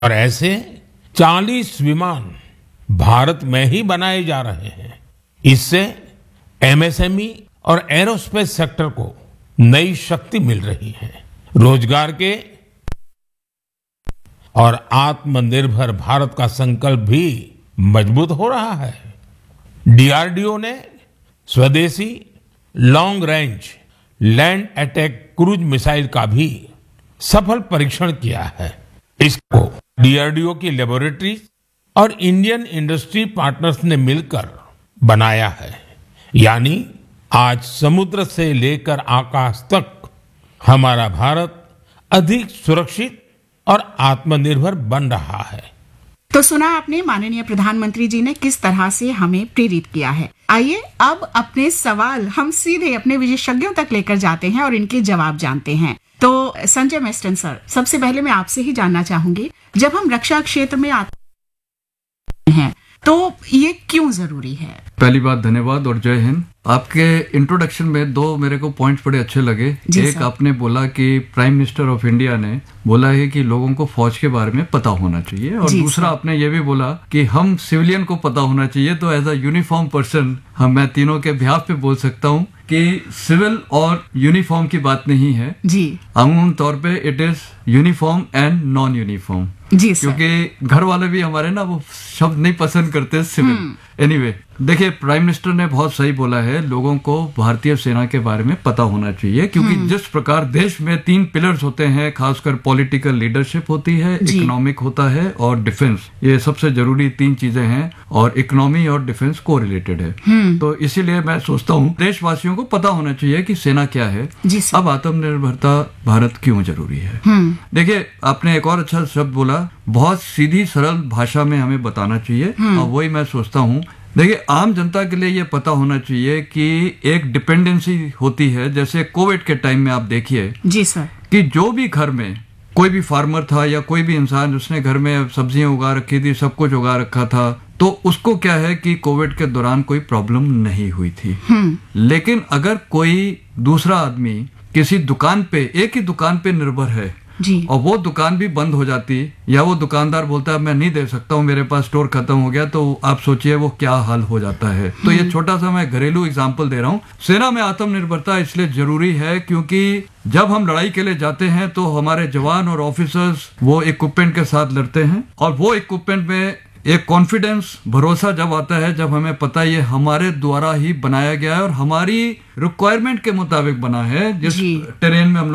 और ऐसे 40 विमान भारत में ही बनाए जा रहे हैं। इससे एमएसएमई और एरोस्पेस सेक्टर को नई शक्ति मिल रही है। रोजगार के और आत्मनिर्भर भारत का संकल्प भी मजबूत हो रहा है। डीआरडीओ ने स्वदेशी long range land attack cruise missile का भी सफल परीक्षण किया है। इसको डीआरडीओ की लेबोरेटरीज और इंडियन इंडस्ट्री पार्टनर्स ने मिलकर बनाया है। यानी आज समुद्र से लेकर आकाश तक हमारा भारत अधिक सुरक्षित और आत्मनिर्भर बन रहा है। तो सुना आपने माननीय प्रधानमंत्री जी ने किस तरह से हमें प्रेरित किया है। आइए अब अपने सवाल हम सीधे अपने विशेषज्ञों तक लेकर जाते हैं और इनके जवाब जानते हैं। तो संजय मेस्टन सर, सबसे पहले मैं आपसे ही जानना चाहूंगी, जब हम रक्षा क्षेत्र में आते हैं तो ये क्यों जरूरी है? पहली बात धन्यवाद और जय हिंद। आपके इंट्रोडक्शन में दो मेरे को पॉइंट्स बड़े अच्छे लगे। एक आपने बोला कि प्राइम मिनिस्टर ऑफ इंडिया ने बोला है कि लोगों को फौज के बारे में पता होना चाहिए, और दूसरा आपने ये भी बोला कि हम सिविलियन को पता होना चाहिए। तो एज अ यूनिफॉर्म पर्सन मैं तीनों के बिहाफ पे बोल सकता हूँ कि सिविल और यूनिफॉर्म की बात नहीं है जी। अमूमन तौर पे it is uniform and non uniform जी, क्योंकि घर वाले भी हमारे ना वो शब्द नहीं पसंद करते सिविल। एनीवे, देखिए प्राइम मिनिस्टर ने बहुत सही बोला है, लोगों को भारतीय सेना के बारे में पता होना चाहिए, क्योंकि जिस प्रकार देश में 3 पिलर्स होते हैं, खासकर पॉलिटिकल लीडरशिप होती है, इकोनॉमिक होता है और डिफेंस। ये सबसे जरूरी 3 चीजें हैं और इकोनॉमी और डिफेंस को रिलेटेड है। तो इसीलिए मैं सोचता हूँ देशवासियों को पता होना चाहिए कि सेना क्या है। अब आत्मनिर्भरता भारत क्यों जरूरी है। देखिए आपने एक और अच्छा शब्द बोला, बहुत सीधी सरल भाषा में हमें बताना चाहिए, और वही मैं सोचता हूँ। देखिए आम जनता के लिए ये पता होना चाहिए कि एक डिपेंडेंसी होती है। जैसे कोविड के टाइम में आप देखिए जी सर, कि जो भी घर में कोई भी फार्मर था या कोई भी इंसान उसने घर में सब्जियां उगा रखी थी, सब कुछ उगा रखा था, तो उसको क्या है कि कोविड के दौरान कोई प्रॉब्लम नहीं हुई थी। लेकिन अगर कोई दूसरा आदमी किसी दुकान पे, एक ही दुकान पे निर्भर है जी, और वो दुकान भी बंद हो जाती, या वो दुकानदार बोलता है मैं नहीं दे सकता हूँ, मेरे पास स्टोर खत्म हो गया, तो आप सोचिए वो क्या हाल हो जाता है। तो ये छोटा सा मैं घरेलू एग्जांपल दे रहा हूँ। सेना में आत्मनिर्भरता इसलिए जरूरी है क्योंकि जब हम लड़ाई के लिए जाते हैं तो हमारे जवान और ऑफिसर्स वो इक्विपमेंट के साथ लड़ते हैं, और वो इक्विपमेंट में एक कॉन्फिडेंस, भरोसा जब आता है, जब हमें पता है ये हमारे द्वारा ही बनाया गया है और हमारी रिक्वायरमेंट के मुताबिक बना है, जिस टेरेन में हम